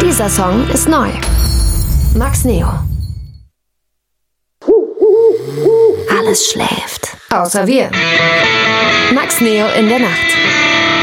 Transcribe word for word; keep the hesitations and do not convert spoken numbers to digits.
Dieser Song ist neu. Max Neo. Alles schläft. Außer wir. Max Neo in der Nacht.